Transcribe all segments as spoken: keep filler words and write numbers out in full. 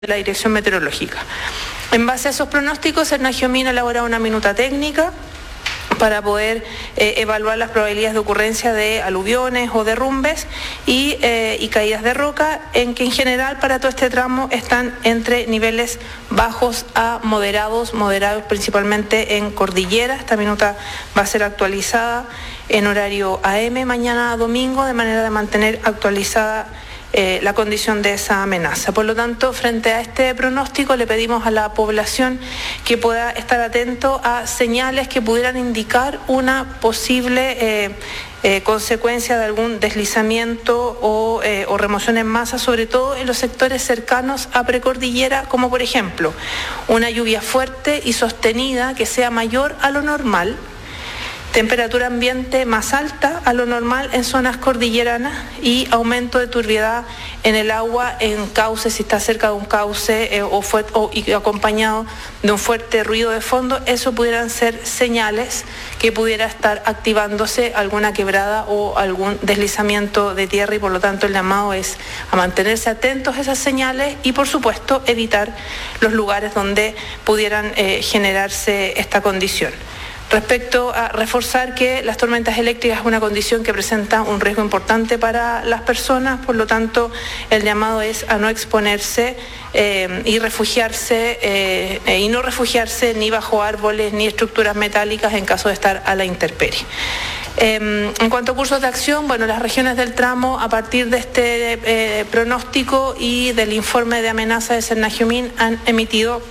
de la Dirección Meteorológica. En base a esos pronósticos, el NAGIOMIN ha elaborado una minuta técnica para poder eh, evaluar las probabilidades de ocurrencia de aluviones o derrumbes y, eh, y caídas de roca, en que en general para todo este tramo están entre niveles bajos a moderados, moderados principalmente en cordillera. Esta minuta va a ser actualizada en horario A M mañana domingo, de manera de mantener actualizada Eh, la condición de esa amenaza. Por lo tanto, frente a este pronóstico, le pedimos a la población que pueda estar atento a señales que pudieran indicar una posible eh, eh, consecuencia de algún deslizamiento o, eh, o remoción en masa, sobre todo en los sectores cercanos a precordillera, como por ejemplo una lluvia fuerte y sostenida que sea mayor a lo normal, temperatura ambiente más alta a lo normal en zonas cordilleranas y aumento de turbiedad en el agua en cauces, si está cerca de un cauce eh, o, fue, o y acompañado de un fuerte ruido de fondo. Eso pudieran ser señales que pudiera estar activándose alguna quebrada o algún deslizamiento de tierra, y por lo tanto el llamado es a mantenerse atentos a esas señales y, por supuesto, evitar los lugares donde pudieran eh, generarse esta condición. Respecto a reforzar que las tormentas eléctricas es una condición que presenta un riesgo importante para las personas, por lo tanto el llamado es a no exponerse eh, y refugiarse eh, eh, y no refugiarse ni bajo árboles ni estructuras metálicas en caso de estar a la intemperie. Eh, en cuanto a cursos de acción, bueno, las regiones del tramo, a partir de este eh, pronóstico y del informe de amenaza de SERNAGIOMIN, han emitido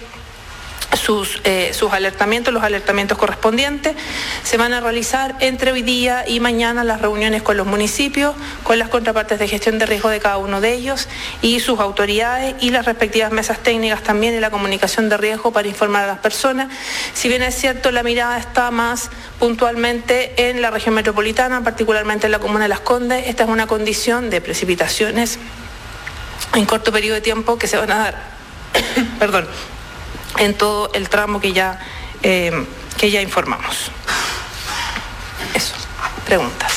Sus, eh, sus alertamientos, los alertamientos correspondientes. Se van a realizar entre hoy día y mañana las reuniones con los municipios, con las contrapartes de gestión de riesgo de cada uno de ellos y sus autoridades, y las respectivas mesas técnicas también, y la comunicación de riesgo para informar a las personas. Si bien es cierto, la mirada está más puntualmente en la región metropolitana, particularmente en la comuna de Las Condes. Esta es una condición de precipitaciones en corto periodo de tiempo que se van a dar perdón en todo el tramo que ya, eh, que ya informamos. Eso. Preguntas.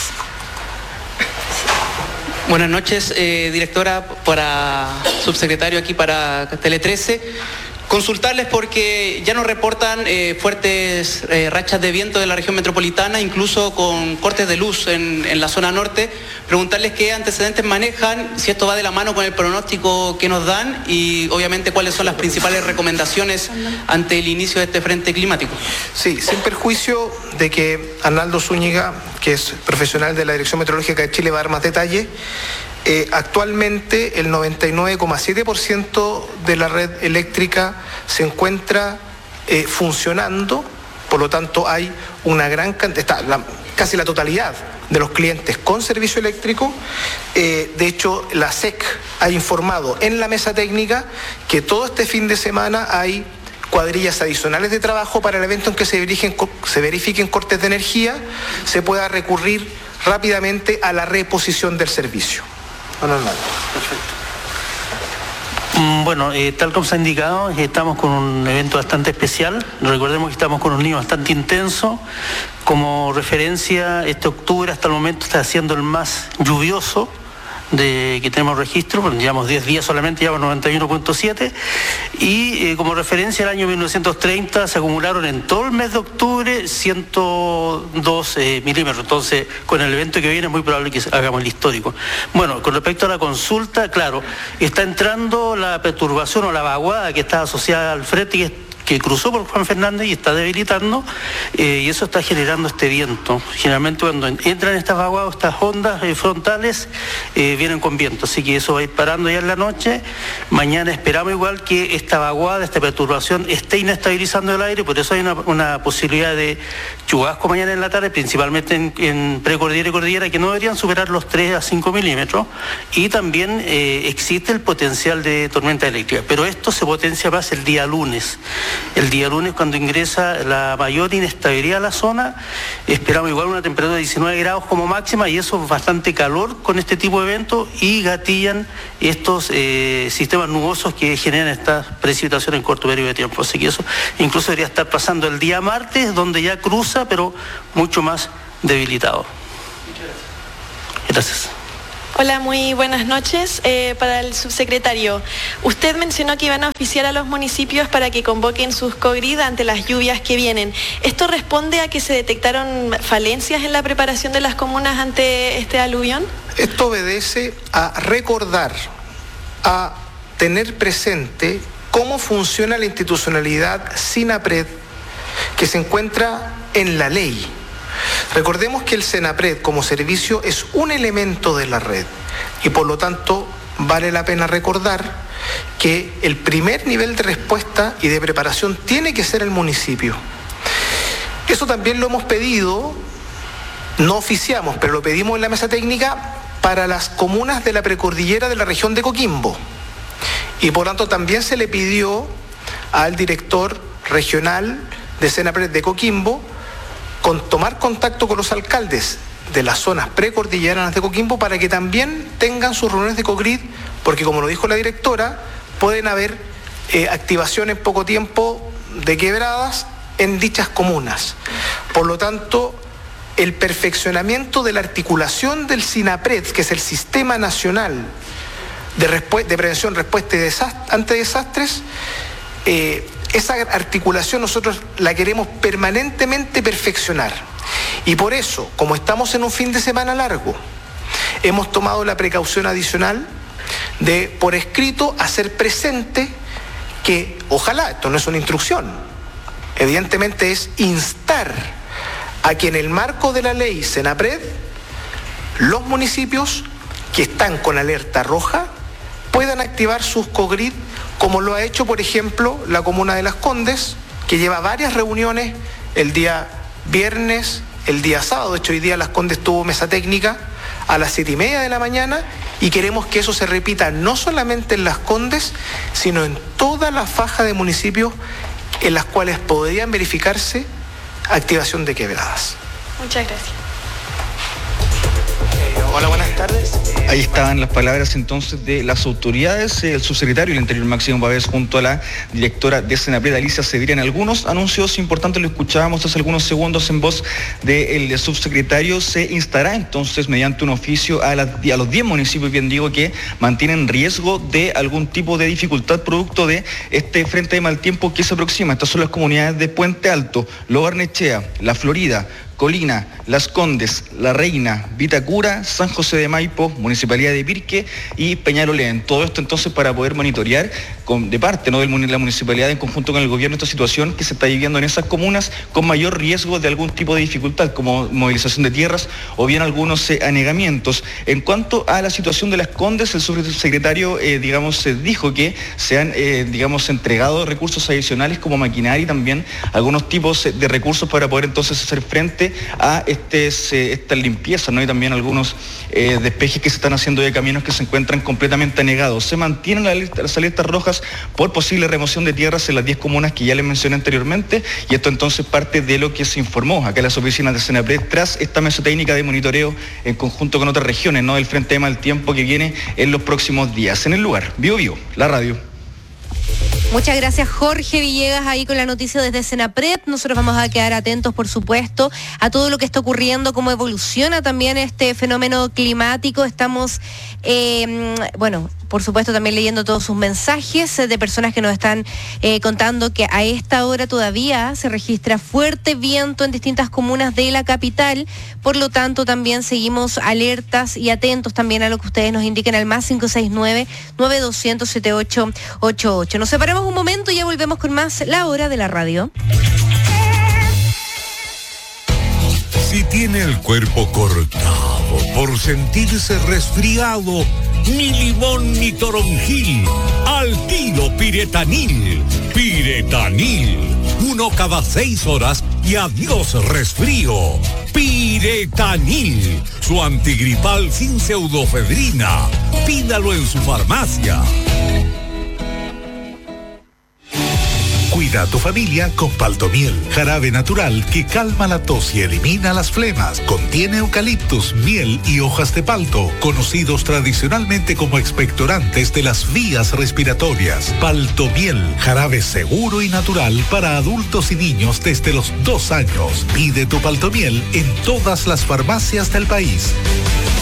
Buenas noches, eh, directora, para subsecretario aquí para Tele trece. Consultarles porque ya nos reportan eh, fuertes eh, rachas de viento de la región metropolitana, incluso con cortes de luz en, en la zona norte. Preguntarles qué antecedentes manejan, si esto va de la mano con el pronóstico que nos dan, y obviamente cuáles son las principales recomendaciones ante el inicio de este frente climático. Sí, sin perjuicio de que Arnaldo Zúñiga, que es profesional de la Dirección Meteorológica de Chile, va a dar más detalles. Eh, actualmente el noventa y nueve coma siete por ciento de la red eléctrica se encuentra eh, funcionando, por lo tanto hay una gran cantidad, está la, casi la totalidad de los clientes con servicio eléctrico. Eh, de hecho, la S E C ha informado en la mesa técnica que todo este fin de semana hay cuadrillas adicionales de trabajo para el evento en que se verifiquen, se verifiquen cortes de energía, se pueda recurrir rápidamente a la reposición del servicio. Perfecto. Bueno, eh, tal como se ha indicado, estamos con un evento bastante especial. Recordemos que estamos con un niño bastante intenso. Como referencia, este octubre hasta el momento está siendo el más lluvioso de que tenemos registro, bueno, llevamos diez días solamente, llevamos noventa y uno punto siete, y eh, como referencia el año mil novecientos treinta se acumularon en todo el mes de octubre ciento dos eh, milímetros, entonces con el evento que viene es muy probable que hagamos el histórico. Bueno, con respecto a la consulta, claro, está entrando la perturbación o la vaguada que está asociada al frente, que es que cruzó por Juan Fernández y está debilitando, eh, y eso está generando este viento. Generalmente cuando entran estas vaguadas, estas ondas eh, frontales, eh, vienen con viento, así que eso va a ir parando ya en la noche. Mañana esperamos igual que esta vaguada, esta perturbación esté inestabilizando el aire, por eso hay una, una posibilidad de chubasco mañana en la tarde, principalmente en, en precordillera y cordillera, que no deberían superar los tres a cinco milímetros, y también eh, existe el potencial de tormenta eléctrica, pero esto se potencia más el día lunes. El día lunes, cuando ingresa la mayor inestabilidad a la zona, esperamos igual una temperatura de diecinueve grados como máxima, y eso es bastante calor con este tipo de eventos, y gatillan estos eh, sistemas nubosos que generan estas precipitaciones en corto periodo de tiempo. Así que eso incluso debería estar pasando el día martes, donde ya cruza, pero mucho más debilitado. Muchas gracias. Gracias. Hola, muy buenas noches. Eh, para el subsecretario, usted mencionó que iban a oficiar a los municipios para que convoquen sus COGRID ante las lluvias que vienen. ¿Esto responde a que se detectaron falencias en la preparación de las comunas ante este aluvión? Esto obedece a recordar, a tener presente cómo funciona la institucionalidad SINAPRED que se encuentra en la ley. Recordemos que el SENAPRED como servicio es un elemento de la red y por lo tanto vale la pena recordar que el primer nivel de respuesta y de preparación tiene que ser el municipio. Eso también lo hemos pedido, no oficiamos, pero lo pedimos en la mesa técnica para las comunas de la precordillera de la región de Coquimbo. Y por tanto también se le pidió al director regional de SENAPRED de Coquimbo con tomar contacto con los alcaldes de las zonas precordilleranas de Coquimbo para que también tengan sus reuniones de COGRID, porque como lo dijo la directora, pueden haber eh, activaciones en poco tiempo de quebradas en dichas comunas. Por lo tanto, el perfeccionamiento de la articulación del SINAPRED, que es el Sistema Nacional de, Respu- de Prevención, Respuesta y Desast- ante Desastres, eh, esa articulación nosotros la queremos permanentemente perfeccionar. Y por eso, como estamos en un fin de semana largo, hemos tomado la precaución adicional de, por escrito, hacer presente que, ojalá, esto no es una instrucción, evidentemente es instar a que en el marco de la ley SENAPRED, los municipios que están con alerta roja puedan activar sus COGRID, como lo ha hecho, por ejemplo, la comuna de Las Condes, que lleva varias reuniones el día viernes, el día sábado. De hecho, hoy día Las Condes tuvo mesa técnica a las siete y media de la mañana y queremos que eso se repita no solamente en Las Condes, sino en toda la faja de municipios en las cuales podrían verificarse activación de quebradas. Muchas gracias. Hola, buenas tardes. Ahí estaban las palabras entonces de las autoridades, el subsecretario del Interior Máximo Pavés junto a la directora de SENAPRED, Alicia Sevilla. En algunos anuncios importantes lo escuchábamos hace algunos segundos en voz del subsecretario. Se instará entonces mediante un oficio a, la, a los diez municipios, bien digo, que mantienen riesgo de algún tipo de dificultad producto de este frente de mal tiempo que se aproxima. Estas son las comunidades de Puente Alto, Lo Barnechea, La Florida, Colina, Las Condes, La Reina, Vitacura, San José de Maipo, Municipalidad de Pirque y Peñalolén. Todo esto entonces para poder monitorear con, de parte ¿no? de la municipalidad en conjunto con el gobierno esta situación que se está viviendo en esas comunas con mayor riesgo de algún tipo de dificultad como movilización de tierras o bien algunos eh, anegamientos. En cuanto a la situación de Las Condes, el subsecretario eh, digamos eh, dijo que se han eh, digamos entregado recursos adicionales como maquinaria y también algunos tipos de recursos para poder entonces hacer frente a este, esta limpieza, ¿no? Y también algunos eh, despejes que se están haciendo de caminos que se encuentran completamente anegados. Se mantienen las, las alertas rojas por posible remoción de tierras en las diez comunas que ya les mencioné anteriormente, y esto entonces parte de lo que se informó acá en las oficinas de SENAPRED tras esta mesa técnica de monitoreo en conjunto con otras regiones, ¿no? Del frente de mal tiempo que viene en los próximos días. En el lugar, Bio Bio, la radio. Muchas gracias, Jorge Villegas, ahí con la noticia desde SENAPRED. Nosotros vamos a quedar atentos, por supuesto, a todo lo que está ocurriendo, cómo evoluciona también este fenómeno climático. Estamos, eh, bueno, por supuesto, también leyendo todos sus mensajes de personas que nos están eh, contando que a esta hora todavía se registra fuerte viento en distintas comunas de la capital. Por lo tanto, también seguimos alertas y atentos también a lo que ustedes nos indiquen al más cinco seis nueve, nueve dos cero cero, siete ocho ocho ocho. Nos separamos un momento y ya volvemos con más La Hora de la Radio. Si tiene el cuerpo cortado por sentirse resfriado, ni limón ni toronjil, al tiro Piretanil. Piretanil, uno cada seis horas y adiós resfrío. Piretanil, su antigripal sin pseudofedrina. Pídalo en su farmacia. Cuida a tu familia con Paltomiel, jarabe natural que calma la tos y elimina las flemas. Contiene eucaliptus, miel y hojas de palto, conocidos tradicionalmente como expectorantes de las vías respiratorias. Paltomiel, jarabe seguro y natural para adultos y niños desde los dos años. Pide tu Paltomiel en todas las farmacias del país.